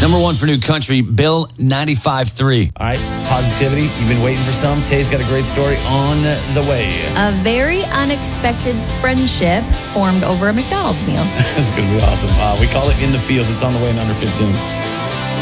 Number one for new country, Bill 95.3. All right, positivity. You've been waiting for some. Tay's got a great story on the way. A very unexpected friendship formed over a McDonald's meal. This is going to be awesome. We call it In the Fields. It's on the way in under 15.